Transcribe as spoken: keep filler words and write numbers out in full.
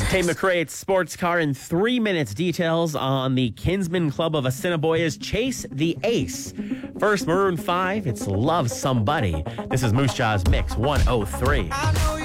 Tate McRae, it's Sports Car in three minutes. Details on the Kinsman Club of Assiniboia's Chase the Ace. First, Maroon five, it's Love Somebody. This is Moose Jaw's Mix one oh three.